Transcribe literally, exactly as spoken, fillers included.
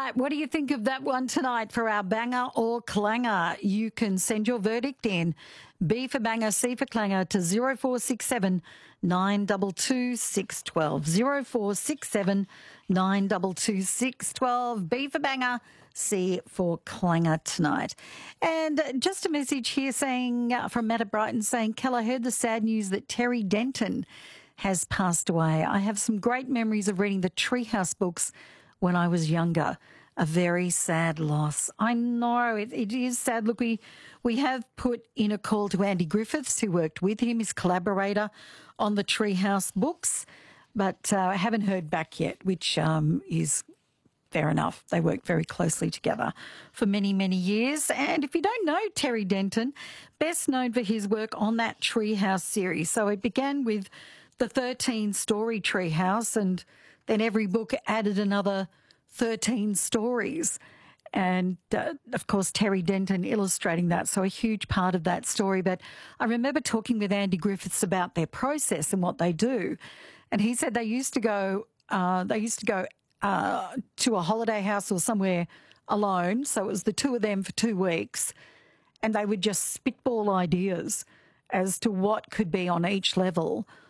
right, what do you think of that one tonight for our banger or clanger? You can send your verdict in. B for banger, C for clanger to zero four six seven nine two two six one two. zero four six seven nine two two six one two. B for banger, C for clanger tonight. And just a message here saying uh, from Matt at Brighton saying, Kel, I heard the sad news that Terry Denton has passed away. I have some great memories of reading the Treehouse books when I was younger. A very sad loss. I know it, it is sad. Look, we, we have put in a call to Andy Griffiths, who worked with him, his collaborator on the Treehouse books, but uh, I haven't heard back yet, which um, is fair enough. They worked very closely together for many, many years. And if you don't know Terry Denton, best known for his work on that Treehouse series. So it began with the thirteen-story Treehouse, and then every book added another thirteen stories. And, uh, of course, Terry Denton illustrating that, so a huge part of that story. But I remember talking with Andy Griffiths about their process and what they do. And he said they used to go, uh, they used to go uh, to a holiday house or somewhere alone. So it was the two of them for two weeks. And they would just spitball ideas as to what could be on each level